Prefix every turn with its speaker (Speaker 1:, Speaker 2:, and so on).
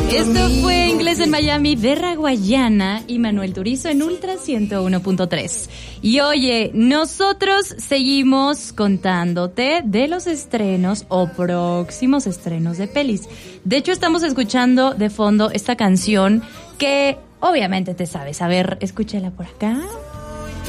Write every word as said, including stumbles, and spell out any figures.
Speaker 1: Esto fue Inglés en Miami de Raguayana y Manuel Turizo en Ultra ciento uno punto tres. Y oye, nosotros seguimos contándote de los estrenos o próximos estrenos de pelis. De hecho, estamos escuchando de fondo esta canción que obviamente te sabes. A ver, escúchala por acá.